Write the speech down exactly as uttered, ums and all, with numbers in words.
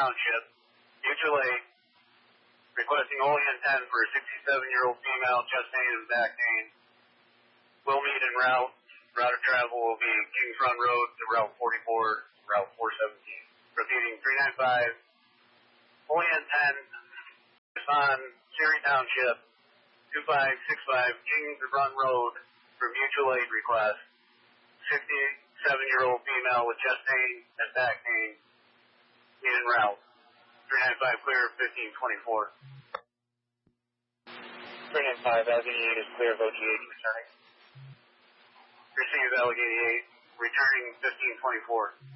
Township, mutual aid, requesting Olean ten for a sixty-seven-year-old female, chest pain and back pain. Will meet en route. Route of travel will be King Front Road to Route forty-four, Route four seventeen. Repeating, three nine five, Olean ten, respond, Cherry Township, two five six five, King Front Road for mutual aid request. sixty-seven-year-old female with chest pain and back pain, meet en route. three nine five, clear, fifteen twenty-four. three nine five, Allegheny eight is clear of O G H, returning. Receive Allegheny eight, returning fifteen twenty-four.